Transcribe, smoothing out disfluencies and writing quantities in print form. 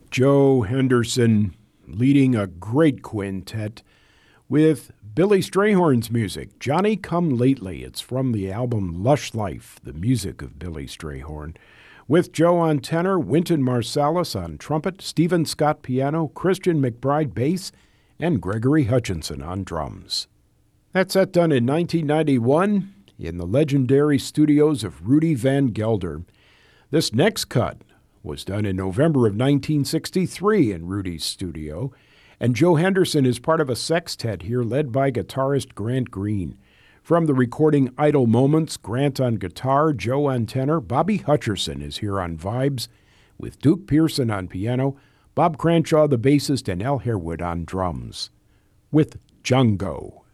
Joe Henderson leading a great quintet with Billy Strayhorn's music, Johnny Come Lately. It's from the album Lush Life, the music of Billy Strayhorn. With Joe on tenor, Wynton Marsalis on trumpet, Stephen Scott piano, Christian McBride bass, and Gregory Hutchinson on drums. That set done in 1991 in the legendary studios of Rudy Van Gelder. This next cut was done in November of 1963 in Rudy's studio, and Joe Henderson is part of a sextet here led by guitarist Grant Green. From the recording Idle Moments, Grant on guitar, Joe on tenor, Bobby Hutcherson is here on vibes, with Duke Pearson on piano, Bob Cranshaw the bassist, and Al Harewood on drums. With Django.